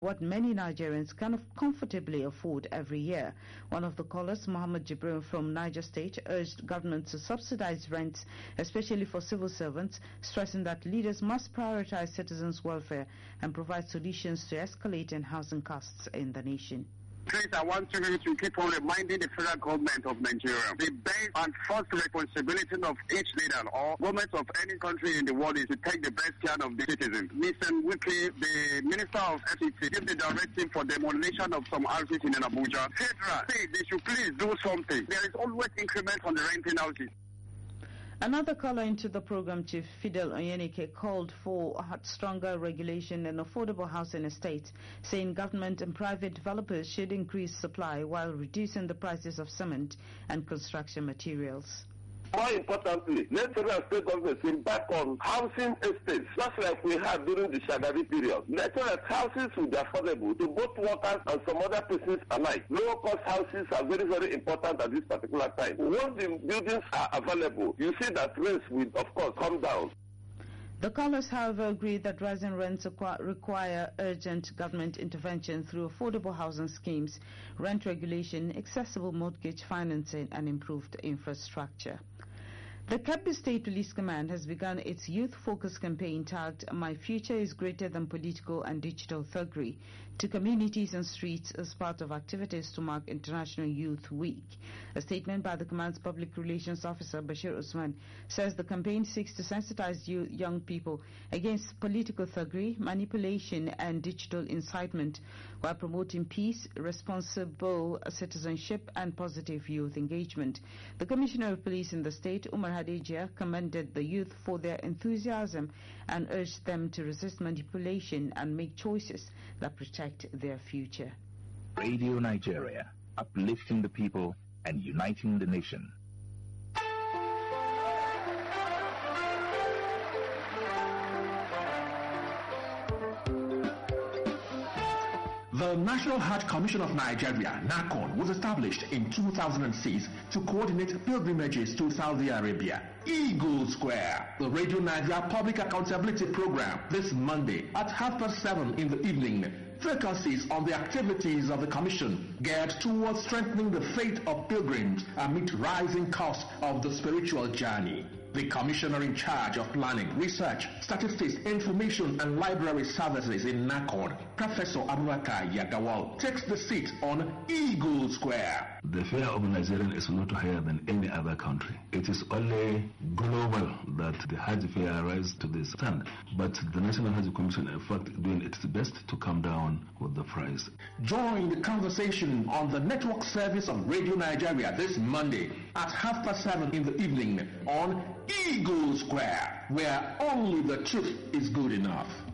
what many Nigerians can comfortably afford every year. One of the callers, Muhammad Jibril from Niger State, urged government to subsidize rents, especially for civil servants, stressing that leaders must prioritize citizens' welfare and provide solutions to escalating housing costs in the nation. Please, I want you to keep on reminding the federal government of Nigeria. The best and first responsibility of each leader or government of any country in the world is to take the best care of the citizens. Listen, Wiki, the Minister of FCT, give the directive for demolition of some houses in Abuja. Federal, say they should please do something. There is always increment on the renting houses. Another caller into the program, Chief Fidel Onyenike, called for stronger regulation in affordable housing estates, saying government and private developers should increase supply while reducing the prices of cement and construction materials. More importantly, let federal state governments embark on housing estates, just like we had during the Shagari period. Let houses will be affordable to both workers and some other persons alike. Low-cost houses are very, very important at this particular time. Once the buildings are available, you see that rents will, of course, come down. The callers, however, agree that rising rents require urgent government intervention through affordable housing schemes, rent regulation, accessible mortgage financing, and improved infrastructure. The Kebbi State Police Command has begun its youth-focused campaign tagged "My Future is Greater Than Political and Digital Thuggery" to communities and streets as part of activities to mark International Youth Week. A statement by the command's public relations officer, Bashir Usman, says the campaign seeks to sensitize young people against political thuggery, manipulation, and digital incitement while promoting peace, responsible citizenship, and positive youth engagement. The Commissioner of Police in the state, Umar Hadejia, commended the youth for their enthusiasm and urged them to resist manipulation and make choices that protect their future. Radio Nigeria, uplifting the people and uniting the nation. The National Hajj Commission of Nigeria, NACON, was established in 2006 to coordinate pilgrimages to Saudi Arabia. Eagle Square, the Radio Nigeria Public Accountability Program, this Monday at 7:30 in the evening, focuses on the activities of the Commission geared towards strengthening the faith of pilgrims amid rising costs of the spiritual journey. The Commissioner in charge of Planning, Research, Statistics, Information and Library Services in NACON, Professor Abubakar Yagawal, takes the seat on Eagle Square. The fare of Nigerian is not higher than any other country. It is only global that the Hajj fare rises to this standard. But the National Hajj Commission, in fact, doing its best to come down with the price. Join the conversation on the network service of Radio Nigeria this Monday at 7:30 in the evening on Eagle Square, where only the truth is good enough.